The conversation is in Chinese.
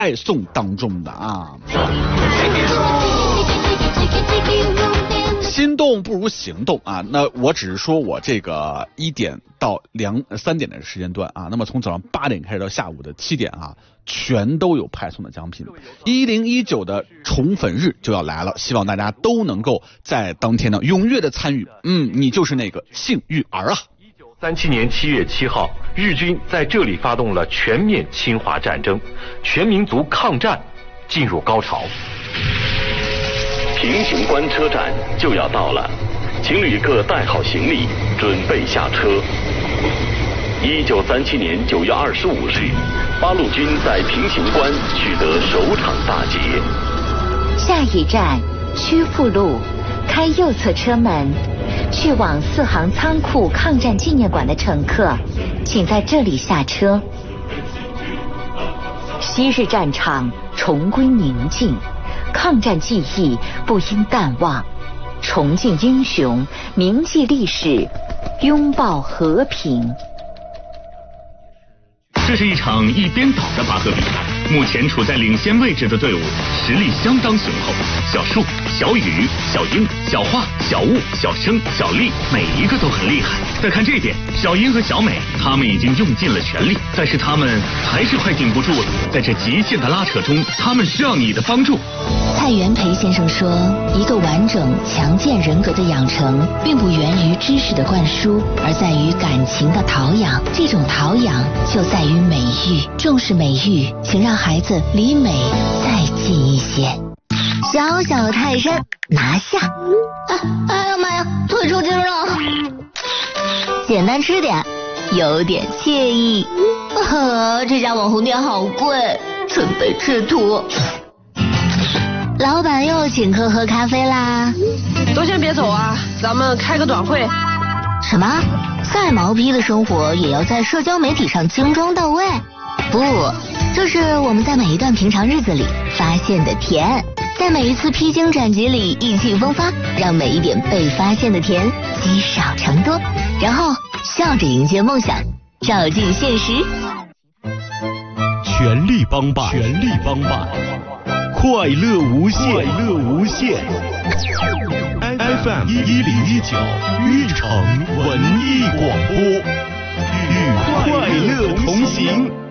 派送当中的啊。心动不如行动啊！那我只是说我这个1点到3点的时间段啊，那么从早上8点开始到下午的7点啊，全都有派送的奖品。1019的宠粉日就要来了，希望大家都能够在当天呢踊跃的参与。你就是那个幸运儿啊 ！1937年7月7号，日军在这里发动了全面侵华战争，全民族抗战进入高潮。 平型关车站就要到了，请旅客带好行李，准备下车。1937年9月25日，八路军在平型关取得首场大捷。 下一站曲阜路，开右侧车门，去往4行仓库抗战纪念馆的乘客，请在这里下车。昔日战场重归宁静，抗战记忆不应淡忘，重敬英雄，铭记历史，拥抱和平。 这是一场一边倒的拔河比赛，目前处在领先位置的队伍实力相当雄厚，小树、小雨、小英、小花、小雾、小生、小丽，每一个都很厉害。再看这边，小英和小美，他们已经用尽了全力，但是他们还是快顶不住了。在这极限的拉扯中，他们需要你的帮助。 蔡元培先生说，一个完整强健人格的养成，并不源于知识的灌输，而在于感情的陶养。这种陶养就在于美育，重视美育，请让孩子离美再近一些。小小的泰山拿下！哎呀妈呀，腿抽筋了！简单吃点，有点惬意。这家网红店好贵，准备吃土。老板又请客喝咖啡啦！ 都先别走啊，咱们开个短会。 什么？再毛坯的生活也要在社交媒体上精装到位？不，这是我们在每一段平常日子里发现的甜，在每一次披荆斩棘里意气风发，让每一点被发现的甜积少成多，然后笑着迎接梦想，照进现实。 全力帮办，全力帮办，快乐无限，快乐无限。FM 1019玉城文艺广播，与快乐同行。